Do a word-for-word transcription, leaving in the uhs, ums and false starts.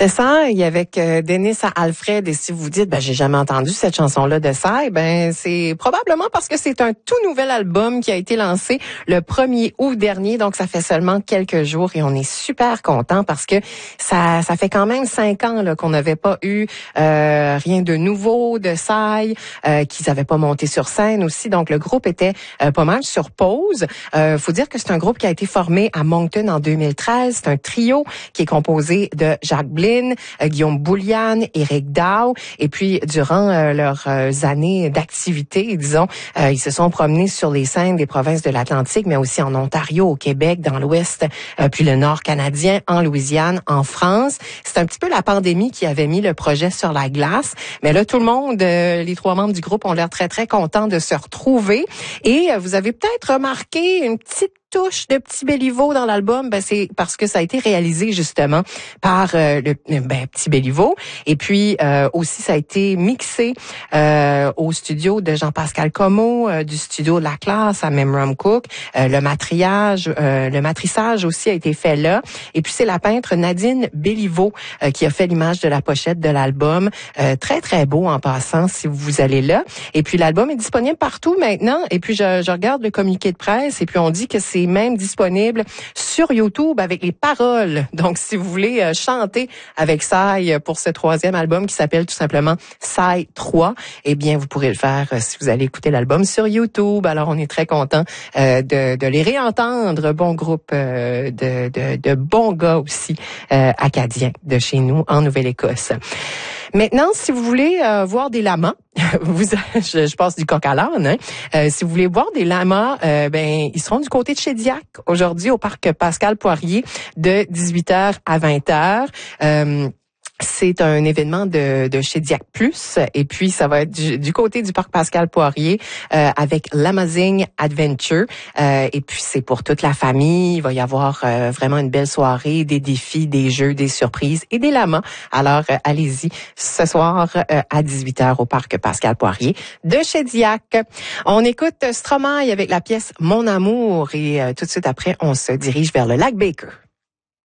C'était Saï avec euh, Denis Alfred. Et si vous dites, ben j'ai jamais entendu cette chanson-là de Saï, ben c'est probablement parce que c'est un tout nouvel album qui a été lancé le premier août dernier. Donc ça fait seulement quelques jours et on est super content parce que ça ça fait quand même cinq ans là qu'on n'avait pas eu euh, rien de nouveau de Saï, euh, qu'ils n'avaient pas monté sur scène aussi. Donc le groupe était euh, pas mal sur pause. Euh, faut dire que c'est un groupe qui a été formé à Moncton en deux mille treize. C'est un trio qui est composé de Jacques Blin, euh, Guillaume Boulian, Éric Dow. Et puis, durant euh, leurs euh, années d'activité, disons, euh, ils se sont promenés sur les scènes des provinces de l'Atlantique, mais aussi en Ontario, au Québec, dans l'Ouest, euh, puis le Nord canadien, en Louisiane, en France. C'est un petit peu la pandémie qui avait mis le projet sur la glace. Mais là, tout le monde, euh, les trois membres du groupe ont l'air très, très contents de se retrouver. Et euh, vous avez peut-être remarqué une petite touche de Petit Béliveau dans l'album, ben c'est parce que ça a été réalisé justement par euh, le ben, Petit Béliveau. Et puis euh, aussi ça a été mixé euh, au studio de Jean-Pascal Comeau, euh, du studio de la classe à Memram Cook. Euh, le matriage, euh, le matrissage aussi a été fait là. Et puis c'est la peintre Nadine Béliveau euh, qui a fait l'image de la pochette de l'album. Euh, très très beau en passant si vous allez là. Et puis l'album est disponible partout maintenant. Et puis je, je regarde le communiqué de presse et puis on dit que c'est même disponible sur YouTube avec les paroles. Donc, si vous voulez euh, chanter avec Saï pour ce troisième album qui s'appelle tout simplement Saï trois, eh bien, vous pourrez le faire euh, si vous allez écouter l'album sur YouTube. Alors, on est très content euh, de, de les réentendre. Bon groupe euh, de, de, de bons gars aussi euh, acadiens de chez nous en Nouvelle-Écosse. Maintenant, si vous voulez euh, voir des lamas, vous, je, je passe du coq à l'âne. Hein? Euh, si vous voulez voir des lamas, euh, ben ils seront du côté de Shediac aujourd'hui au parc Pascal Poirier de dix-huit heures à vingt heures. Euh, C'est un événement de, de Shediac Plus et puis ça va être du, du côté du parc Pascal Poirier euh, avec l'Amazing Adventure euh, et puis c'est pour toute la famille. Il va y avoir euh, vraiment une belle soirée, des défis, des jeux, des surprises et des lamas. Alors euh, allez-y ce soir euh, à dix-huit heures au parc Pascal Poirier de Shediac. On écoute Stromae avec la pièce Mon Amour et euh, tout de suite après on se dirige vers le lac Baker.